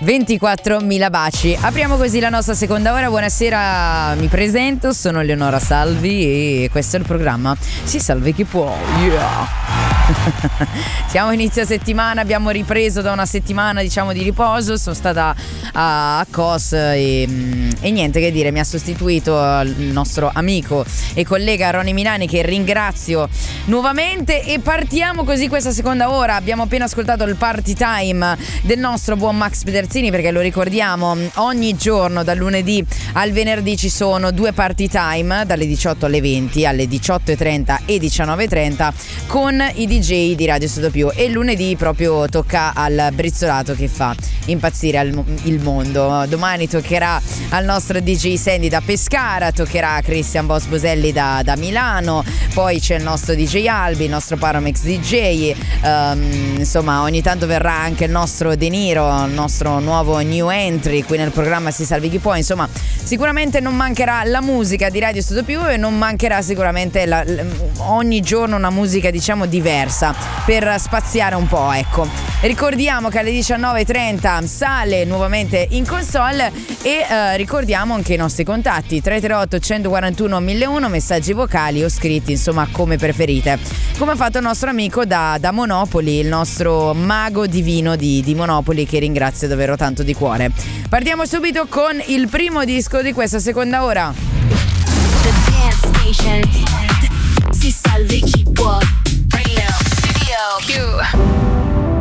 24.000 baci. Apriamo così la nostra seconda ora. Buonasera, mi presento, sono Eleonora Salvi e questo è il programma Si Salvi Chi Può. Yeah. Siamo inizio settimana, abbiamo ripreso da una settimana di riposo. Sono stata a Kos e niente che dire, mi ha sostituito il nostro amico e collega Ronny Milani, che ringrazio nuovamente, e partiamo così questa seconda ora. Abbiamo appena ascoltato il party time del nostro buon Max Pederzini, perché lo ricordiamo, ogni giorno dal lunedì al venerdì ci sono due party time dalle 18 alle 20, alle 18.30 e 19.30 con i DJ di Radio Studio Più, e lunedì proprio tocca al brizzolato che fa impazzire il mondo. Domani toccherà al nostro DJ Sandy da Pescara, toccherà a Christian Boss Boselli da Milano, poi c'è il nostro DJ Albi, il nostro Paramex DJ, insomma ogni tanto verrà anche il nostro De Niro, il nostro nuovo new entry qui nel programma Si Salvi Chi Può. Insomma sicuramente non mancherà la musica di Radio Studio Più e non mancherà sicuramente ogni giorno una musica diversa per spaziare un po', ecco. Ricordiamo che alle 19.30 sale nuovamente in console e ricordiamo anche i nostri contatti 338 141 1001, messaggi vocali o scritti, insomma come preferite, come ha fatto il nostro amico da Monopoli, il nostro mago divino di Monopoli, che ringrazio davvero tanto di cuore. Partiamo subito con il primo disco di questa seconda ora. The Dance Station. Si Salvi Chi Può. Radio Studio Più.